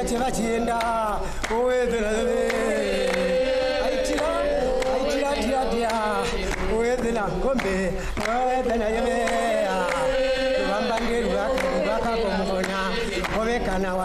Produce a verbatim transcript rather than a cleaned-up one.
China Chivachinda, who is the Aitila, Aitila, Tia, who is the Langombe, who is the Nayame, Rambangir, Raka, Raka, Omona, Ovekana.